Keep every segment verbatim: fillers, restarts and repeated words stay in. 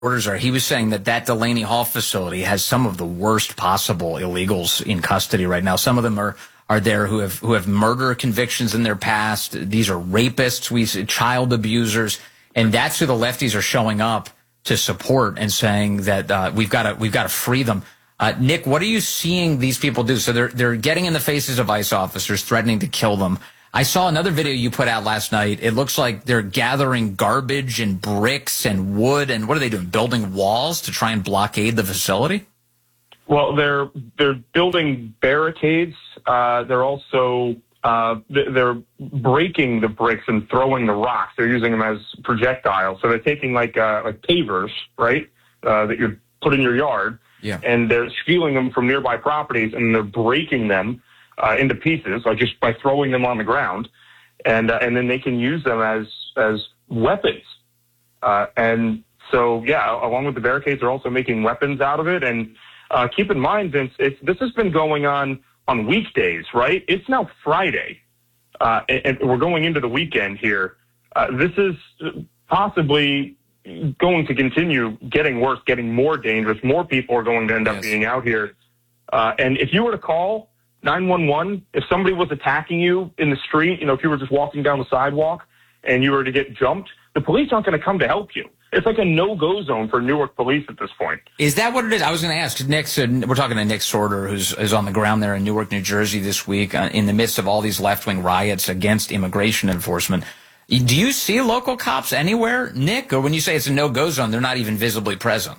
orders are. He was saying that that Delaney Hall facility has some of the worst possible illegals in custody right now. Some of them are are there who have who have murder convictions in their past. These are rapists, we child abusers, and that's who the lefties are showing up to support and saying that uh, we've got to we've got to free them. Uh, Nick, what are you seeing these people do? So they're they're getting in the faces of ICE officers, threatening to kill them. I saw another video you put out last night. It looks like they're gathering garbage and bricks and wood, and what are they doing? Building walls to try and blockade the facility? Well, they're they're building barricades. Uh, they're also uh, they're breaking the bricks and throwing the rocks. They're using them as projectiles. So they're taking like uh, like pavers, right, uh, that you put in your yard, yeah, and they're stealing them from nearby properties, and they're breaking them Uh, into pieces, like just by throwing them on the ground, and uh, and then they can use them as as weapons. Uh, and so, yeah, along with the barricades, they're also making weapons out of it. And uh, keep in mind, Vince, it's, this has been going on on weekdays, right? It's now Friday, uh, and, and we're going into the weekend here. Uh, this is possibly going to continue getting worse, getting more dangerous. More people are going to end up yes. being out here. Uh, and if you were to call nine one one, if somebody was attacking you in the street, you know, if you were just walking down the sidewalk and you were to get jumped, the police aren't going to come to help you. It's like a no-go zone for Newark police at this point. Is that what it is? I was going to ask. Nick, so we're talking to Nick Sorter, who's is on the ground there in Newark, New Jersey this week, uh, in the midst of all these left-wing riots against immigration enforcement. Do you see local cops anywhere, Nick? Or when you say it's a no-go zone, they're not even visibly present?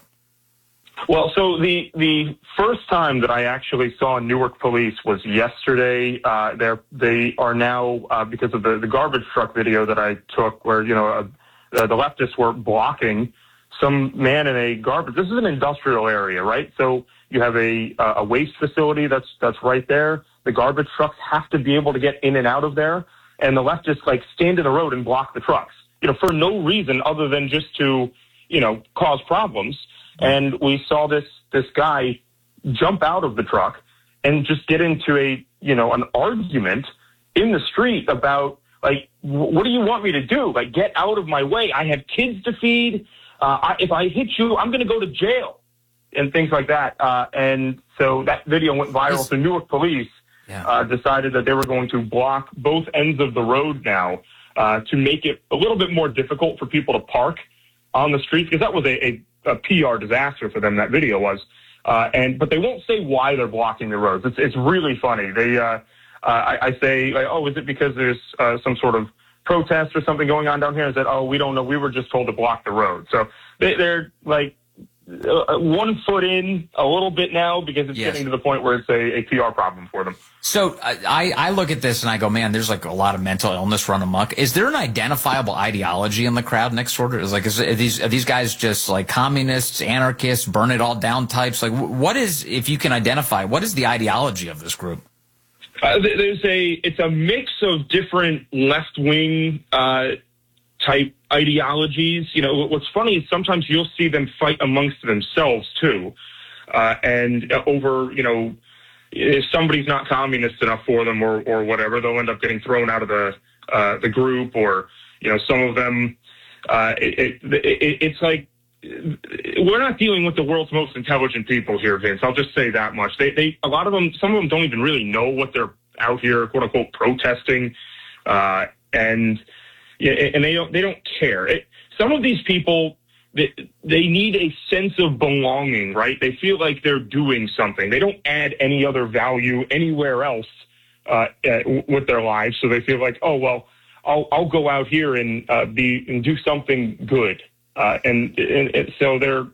Well, so the the first time that I actually saw Newark police was yesterday. Uh, they're, they are now, uh, because of the, the garbage truck video that I took where, you know, uh, the leftists were blocking some man in a garbage. This is an industrial area, right? So you have a a waste facility that's that's right there. The garbage trucks have to be able to get in and out of there. And the leftists, like, stand in the road and block the trucks, you know, for no reason other than just to, you know, cause problems. And we saw this this guy jump out of the truck and just get into a, you know, an argument in the street about, like, what do you want me to do? Like, get out of my way. I have kids to feed. Uh, I, if I hit you, I'm going to go to jail and things like that. Uh, and so that video went viral. So Newark police yeah. uh, decided that they were going to block both ends of the road now uh, to make it a little bit more difficult for people to park on the streets, because that was a, a a P R disaster for them, that video was. Uh, and, but they won't say why they're blocking the roads. It's, it's really funny. They, uh, uh, I, I say, like, oh, is it because there's, uh, some sort of protest or something going on down here? Is that, oh, we don't know. We were just told to block the road. So they, they're like uh, one foot in a little bit now, because it's yes. getting to the point where it's a, a P R problem for them. So I, I look at this and I go, man, there's like a lot of mental illness run amok. Is there an identifiable ideology in the crowd next order? Is like, is, are these, are these guys just like communists, anarchists, burn it all down types? Like, what is, if you can identify, what is the ideology of this group? Uh, there's a, it's a mix of different left-wing, uh, type ideologies. You know, what's funny is sometimes you'll see them fight amongst themselves too. Uh, and uh, over, you know, if somebody's not communist enough for them or, or whatever, they'll end up getting thrown out of the uh, the group, or, you know, some of them, uh, it, it, it, it's like, we're not dealing with the world's most intelligent people here, Vince. I'll just say that much. They, they, a lot of them, some of them don't even really know what they're out here, quote unquote, protesting, uh, and and they don't they don't care. It, some of these people, They, they need a sense of belonging, right? They feel like they're doing something. They don't add any other value anywhere else uh, with their lives, so they feel like, oh, well, I'll, I'll go out here and uh, be and do something good. Uh, and, and, and so they're,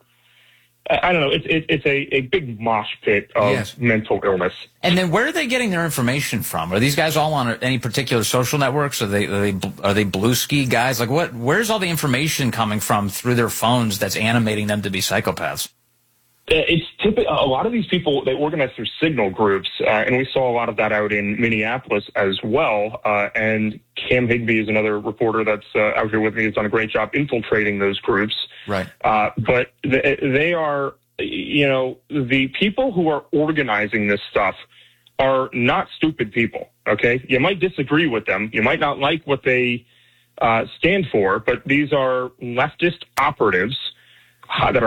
I don't know, it's it, it's a, a big mosh pit of yes. mental illness. And then where are they getting their information from? Are these guys all on any particular social networks? Are they are they are they Bluesky guys? Like, what? Where's all the information coming from through their phones that's animating them to be psychopaths? It's typically a lot of these people, they organize through signal groups, uh, and we saw a lot of that out in Minneapolis as well. Uh, and Cam Higby is another reporter that's uh, out here with me. He's done a great job infiltrating those groups. Right. Uh, but th- they are, you know, the people who are organizing this stuff are not stupid people. Okay, you might disagree with them, you might not like what they uh, stand for, but these are leftist operatives that